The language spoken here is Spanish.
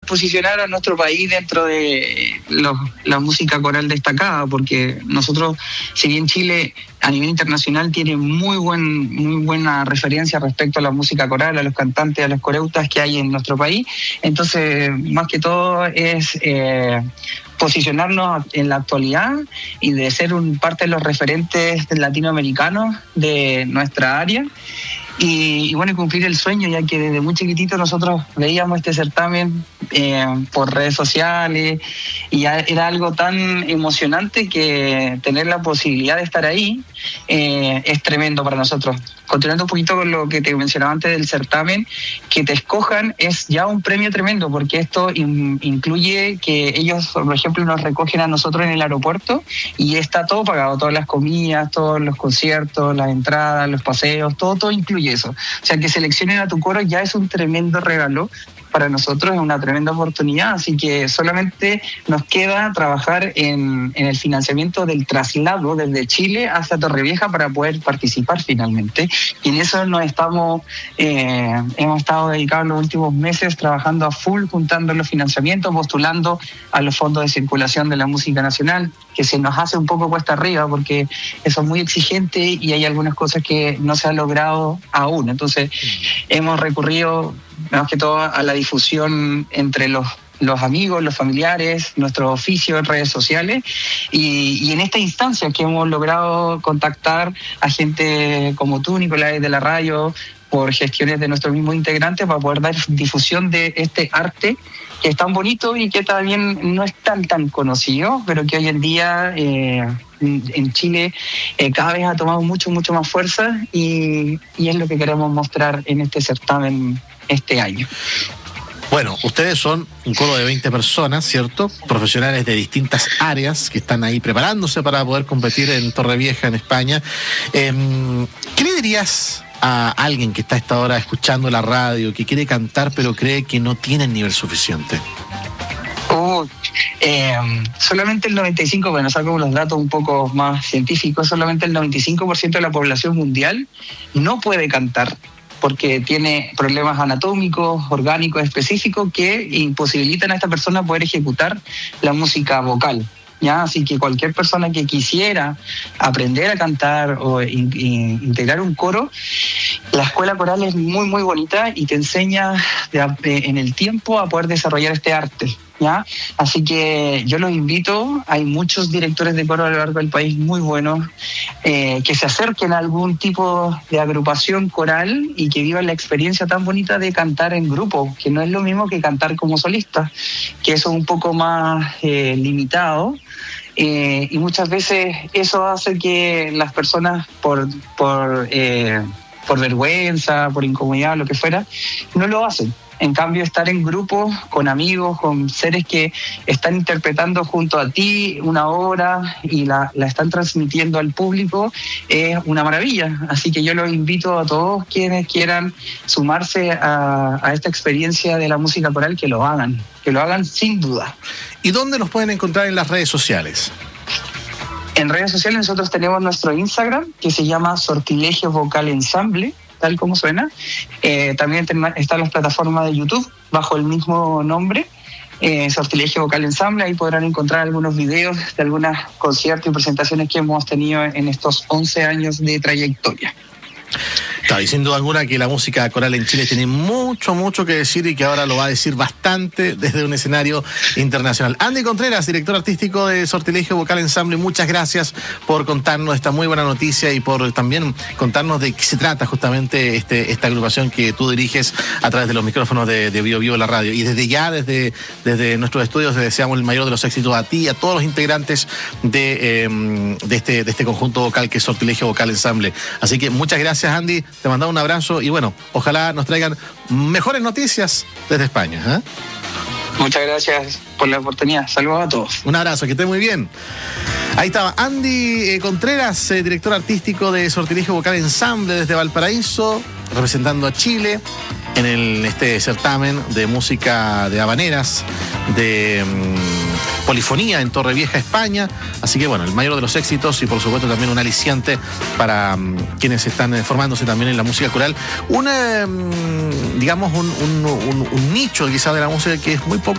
posicionar a nuestro país dentro de la música coral destacada, porque nosotros, si bien Chile a nivel internacional tiene muy buena referencia respecto a la música coral, a los cantantes, a los coreutas que hay en nuestro país, entonces más que todo es posicionarnos en la actualidad y de ser parte de los referentes latinoamericanos de nuestra área. Y bueno, cumplir el sueño, ya que desde muy chiquitito nosotros veíamos este certamen por redes sociales y ya era algo tan emocionante que tener la posibilidad de estar ahí es tremendo para nosotros. Continuando un poquito con lo que te mencionaba antes del certamen, que te escojan es ya un premio tremendo, porque esto incluye que ellos, por ejemplo, nos recogen a nosotros en el aeropuerto y está todo pagado, todas las comidas, todos los conciertos, las entradas, los paseos, todo incluye eso. O sea, que seleccionen a tu coro ya es un tremendo regalo. Para nosotros es una tremenda oportunidad, así que solamente nos queda trabajar en el financiamiento del traslado desde Chile hacia Torrevieja para poder participar finalmente. Y en eso hemos estado dedicados los últimos meses trabajando a full, juntando los financiamientos, postulando a los fondos de circulación de la música nacional, que se nos hace un poco cuesta arriba porque eso es muy exigente y hay algunas cosas que no se han logrado aún. Entonces hemos recurrido más que todo a la difusión entre los amigos, los familiares, nuestro oficio en redes sociales y en esta instancia que hemos logrado contactar a gente como tú, Nicolás, de la radio, por gestiones de nuestros mismos integrantes para poder dar difusión de este arte que es tan bonito y que también no es tan conocido, pero que hoy en día en Chile cada vez ha tomado mucho más fuerza y es lo que queremos mostrar en este certamen este año. Bueno, ustedes son un coro de 20 personas, ¿cierto? Profesionales de distintas áreas que están ahí preparándose para poder competir en Torrevieja, en España. ¿Qué le dirías a alguien que está a esta hora escuchando la radio, que quiere cantar pero cree que no tiene el nivel suficiente? Solamente el 95%, bueno, saco los datos un poco más científicos, solamente el 95% de la población mundial no puede cantar, porque tiene problemas anatómicos, orgánicos específicos que imposibilitan a esta persona poder ejecutar la música vocal. ¿Ya? Así que cualquier persona que quisiera aprender a cantar o integrar un coro, la escuela coral es muy bonita y te enseña en el tiempo a poder desarrollar este arte. ¿Ya? Así que yo los invito, hay muchos directores de coro a lo largo del país muy buenos, que se acerquen a algún tipo de agrupación coral y que vivan la experiencia tan bonita de cantar en grupo, que no es lo mismo que cantar como solista, que eso es un poco más limitado. Y muchas veces eso hace que las personas por vergüenza, por incomodidad, lo que fuera, no lo hacen. En cambio, estar en grupo, con amigos, con seres que están interpretando junto a ti una obra y la están transmitiendo al público, es una maravilla. Así que yo los invito a todos quienes quieran sumarse a esta experiencia de la música coral, que lo hagan sin duda. ¿Y dónde nos pueden encontrar en las redes sociales? En redes sociales nosotros tenemos nuestro Instagram, que se llama Sortilegio Vocal Ensamble, tal como suena. También están las plataformas de YouTube bajo el mismo nombre, Sortilegio Vocal Ensamble. Ahí podrán encontrar algunos videos de algunos conciertos y presentaciones que hemos tenido en estos 11 años de trayectoria. Está diciendo alguna que la música coral en Chile tiene mucho que decir y que ahora lo va a decir bastante desde un escenario internacional. Andy Contreras, director artístico de Sortilegio Vocal Ensamble, muchas gracias por contarnos esta muy buena noticia y por también contarnos de qué se trata justamente esta agrupación que tú diriges a través de los micrófonos de Bio Bio la radio. Y desde ya, desde nuestros estudios, te deseamos el mayor de los éxitos a ti y a todos los integrantes de este conjunto vocal que es Sortilegio Vocal Ensamble. Así que muchas gracias, Andy. Te mandamos un abrazo y bueno, ojalá nos traigan mejores noticias desde España, ¿eh? Muchas gracias por la oportunidad. Saludos a todos. Un abrazo, que esté muy bien. Ahí estaba Andy Contreras, director artístico de Sortilegio Vocal Ensamble desde Valparaíso, representando a Chile en este certamen de música de habaneras, de polifonía en Torrevieja, España. Así que bueno, el mayor de los éxitos y por supuesto también un aliciante para quienes están formándose también en la música coral. Un nicho quizás de la música que es muy poco